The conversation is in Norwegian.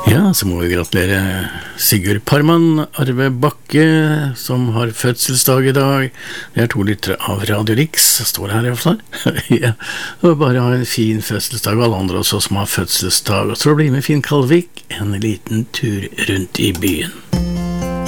Ja, så må vi gratulere Sigurd Parman, Arve Bakke, som har fødselsdag i dag. Det er 2 lyttere av Radio Rix, står det her i hvert fall. Ja, og bare ha en fin fødselsdag, alle andre også som har fødselsdag. Og så blir med Finn Kalvik en liten tur rundt i byen.